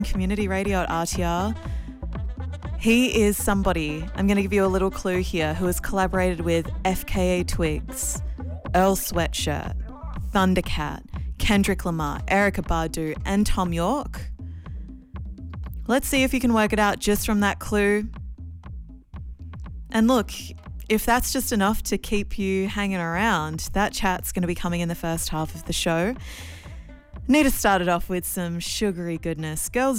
Community Radio at RTR. He is somebody, I'm going to give you a little clue here, who has collaborated with FKA Twigs, Earl Sweatshirt, Thundercat, Kendrick Lamar, Erykah Badu, and Tom York. Let's see if you can work it out just from that clue. And look, if that's just enough to keep you hanging around, that chat's going to be coming in the first half of the show. Need to start it off with some sugary goodness. Girls